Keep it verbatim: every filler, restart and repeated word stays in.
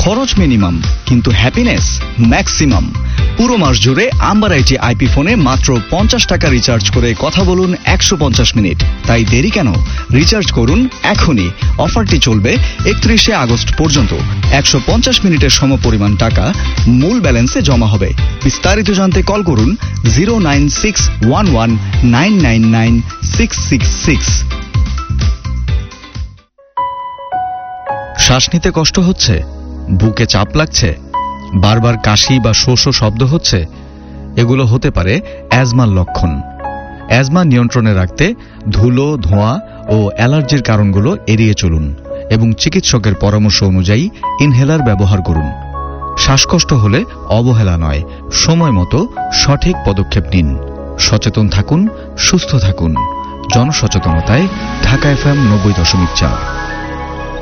খরচ মিনিমাম কিন্তু happiness maximum. পুরো মাস জুড়ে আম্বার আইটি আইপি ফোনে মাত্র পঞ্চাশ টাকা রিচার্জ করে কথা বলুন একশো পঞ্চাশ মিনিট। তাই দেরি কেন, রিচার্জ করুন এখনই। অফারটি চলবে একত্রিশে আগস্ট পর্যন্ত। একশো পঞ্চাশ মিনিটের সমপরিমাণ টাকা মূল ব্যালেন্সে জমা হবে। বিস্তারিত জানতে কল করুন zero nine six one one nine nine nine six six six. শ্বাস নিতে কষ্ট হচ্ছে, বুকে চাপ লাগছে, বারবার কাশি বা শো শো শব্দ হচ্ছে, এগুলো হতে পারে অ্যাজমার লক্ষণ। অ্যাজমা নিয়ন্ত্রণে রাখতে ধুলো, ধোঁয়া ও অ্যালার্জির কারণগুলো এড়িয়ে চলুন এবং চিকিৎসকের পরামর্শ অনুযায়ী ইনহেলার ব্যবহার করুন। শ্বাসকষ্ট হলে অবহেলা নয়, সময় মতো সঠিক পদক্ষেপ নিন। সচেতন থাকুন, সুস্থ থাকুন। জনসচেতনতায় ঢাকা এফএম নব্বই দশমিক চার।